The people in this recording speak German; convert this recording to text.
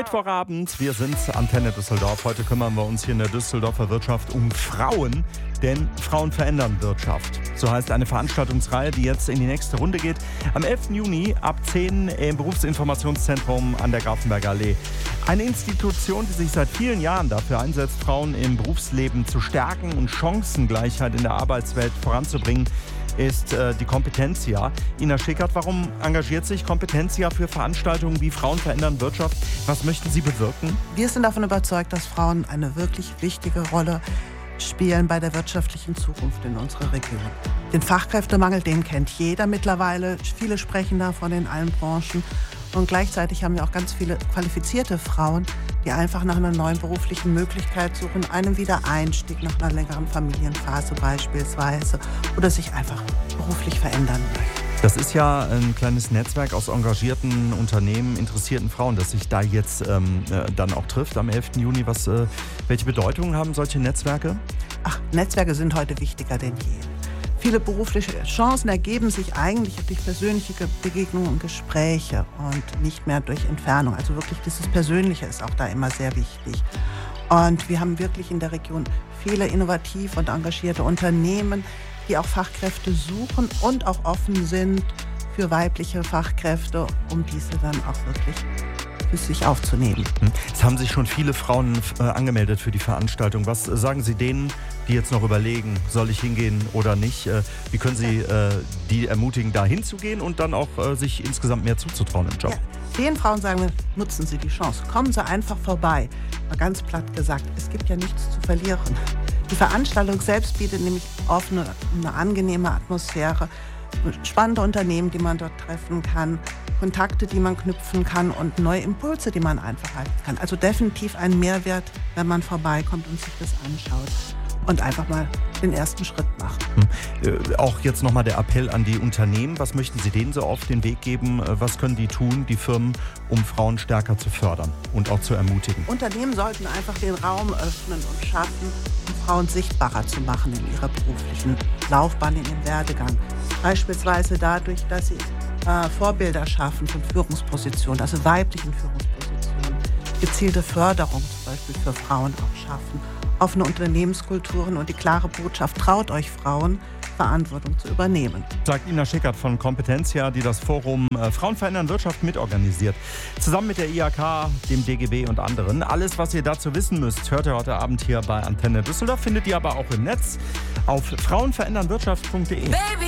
Mittwochabend, wir sind Antenne Düsseldorf. Heute kümmern wir uns hier in der Düsseldorfer Wirtschaft um Frauen, denn Frauen verändern Wirtschaft. So heißt eine Veranstaltungsreihe, die jetzt in die nächste Runde geht. Am 11. Juni ab 10 im Berufsinformationszentrum an der Grafenberger Allee. Eine Institution, die sich seit vielen Jahren dafür einsetzt, Frauen im Berufsleben zu stärken und Chancengleichheit in der Arbeitswelt voranzubringen, ist die Competentia. Ina Schickert, warum engagiert sich Competentia für Veranstaltungen wie Frauen verändern Wirtschaft? Was möchten Sie bewirken? Wir sind davon überzeugt, dass Frauen eine wirklich wichtige Rolle spielen bei der wirtschaftlichen Zukunft in unserer Region. Den Fachkräftemangel, den kennt jeder mittlerweile. Viele sprechen davon in allen Branchen. Und gleichzeitig haben wir auch ganz viele qualifizierte Frauen, die einfach nach einer neuen beruflichen Möglichkeit suchen, einem Wiedereinstieg nach einer längeren Familienphase beispielsweise oder sich einfach beruflich verändern möchten. Das ist ja ein kleines Netzwerk aus engagierten Unternehmen, interessierten Frauen, das sich da jetzt dann auch trifft am 11. Juni. Welche Bedeutung haben solche Netzwerke? Netzwerke sind heute wichtiger denn je. Viele berufliche Chancen ergeben sich eigentlich durch persönliche Begegnungen und Gespräche und nicht mehr durch Entfernung. Also wirklich dieses Persönliche ist auch da immer sehr wichtig. Und wir haben wirklich in der Region viele innovative und engagierte Unternehmen, die auch Fachkräfte suchen und auch offen sind für weibliche Fachkräfte, um diese dann auch wirklich für sich aufzunehmen. Es haben sich schon viele Frauen angemeldet für die Veranstaltung. Was sagen Sie denen, die jetzt noch überlegen, soll ich hingehen oder nicht? Wie können Sie die ermutigen, da hinzugehen und dann auch sich insgesamt mehr zuzutrauen im Job? Ja, den Frauen sagen wir, nutzen Sie die Chance. Kommen Sie einfach vorbei. Mal ganz platt gesagt, es gibt ja nichts zu verlieren. Die Veranstaltung selbst bietet nämlich offene, eine angenehme Atmosphäre, spannende Unternehmen, die man dort treffen kann, Kontakte, die man knüpfen kann und neue Impulse, die man einfach halten kann. Also definitiv ein Mehrwert, wenn man vorbeikommt und sich das anschaut und einfach mal den ersten Schritt macht. Auch jetzt nochmal der Appell an die Unternehmen. Was möchten Sie denen so auf den Weg geben? Was können die tun, die Firmen, um Frauen stärker zu fördern und auch zu ermutigen? Unternehmen sollten einfach den Raum öffnen und schaffen, um Frauen sichtbarer zu machen in ihrer beruflichen Laufbahn, in ihrem Werdegang. Beispielsweise dadurch, dass sie Vorbilder schaffen von Führungspositionen, also weiblichen Führungspositionen, gezielte Förderung zum Beispiel für Frauen auch schaffen, offene Unternehmenskulturen und die klare Botschaft, traut euch Frauen, Verantwortung zu übernehmen. Sagt Ina Schickert von Competentia, die das Forum Frauen verändern Wirtschaft mitorganisiert. Zusammen mit der IHK, dem DGB und anderen. Alles, was ihr dazu wissen müsst, hört ihr heute Abend hier bei Antenne Düsseldorf, findet ihr aber auch im Netz auf frauenverändernwirtschaft.de.